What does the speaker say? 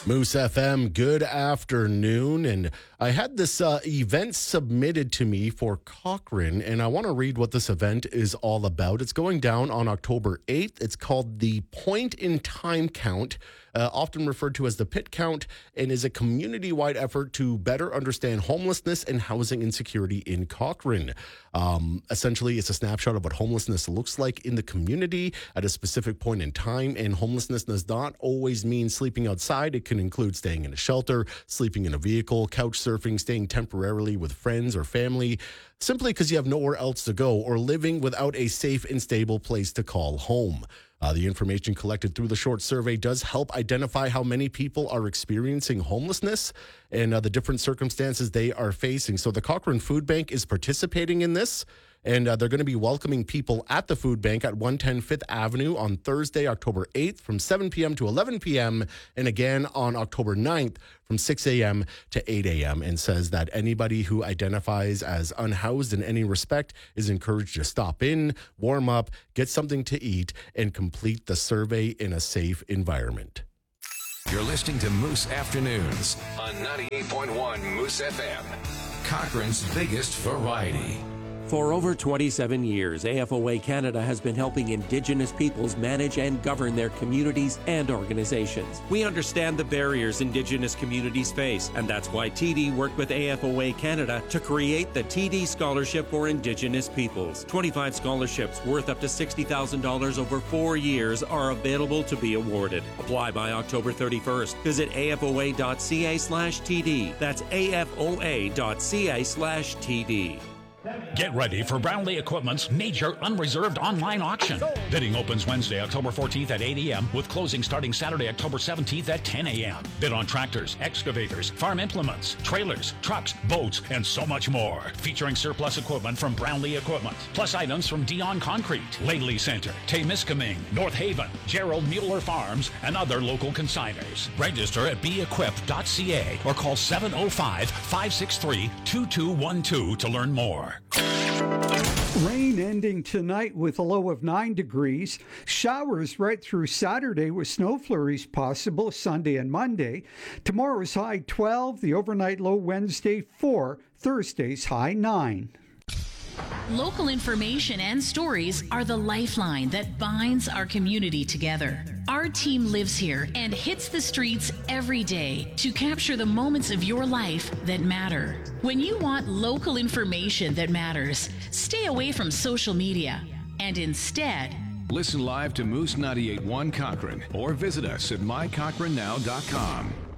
Moose FM, good afternoon. And I had this event submitted to me for Cochrane, and I want to read what this event is all about. It's going down on October 8th. It's called the Point in Time Count, often referred to as the PIT Count, and is a community-wide effort to better understand homelessness and housing insecurity in Cochrane. Essentially, it's a snapshot of what homelessness looks like in the community at a specific point in time, and homelessness does not always mean sleeping outside. It can include staying in a shelter, sleeping in a vehicle, couch surfing, staying temporarily with friends or family, simply because you have nowhere else to go, or living without a safe and stable place to call home. The information collected through the short survey does help identify how many people are experiencing homelessness and the different circumstances they are facing. So the Cochrane Food Bank is participating in this, and they're going to be welcoming people at the food bank at 110 5th Avenue on Thursday, October 8th from 7 p.m. to 11 p.m. and again on October 9th from 6 a.m. to 8 a.m. and says that anybody who identifies as unhoused in any respect is encouraged to stop in, warm up, get something to eat, and complete the survey in a safe environment. You're listening to Moose Afternoons on 98.1 Moose FM, Cochrane's biggest variety. For over 27 years, AFOA Canada has been helping Indigenous peoples manage and govern their communities and organizations. We understand the barriers Indigenous communities face, and that's why TD worked with AFOA Canada to create the TD Scholarship for Indigenous Peoples. 25 scholarships worth up to $60,000 over 4 years are available to be awarded. Apply by October 31st. Visit afoa.ca/TD. That's afoa.ca/TD. Get ready for Brownlee Equipment's major unreserved online auction. Bidding opens Wednesday, October 14th at 8 a.m. with closing starting Saturday, October 17th at 10 a.m. Bid on tractors, excavators, farm implements, trailers, trucks, boats, and so much more. Featuring surplus equipment from Brownlee Equipment, plus items from Dion Concrete, Laley Center, Temiskaming, North Haven, Gerald Mueller Farms, and other local consigners. Register at beequip.ca or call 705-563-2212 to learn more. Rain ending tonight with a low of 9 degrees. Showers right through Saturday with snow flurries possible Sunday and Monday. Tomorrow's high 12, the overnight low Wednesday 4, Thursday's high 9. Local information and stories are the lifeline that binds our community together. Our team lives here and hits the streets every day to capture the moments of your life that matter. When you want local information that matters, stay away from social media and instead Listen live to Moose 98.1 Cochrane or visit us at mycochranenow.com.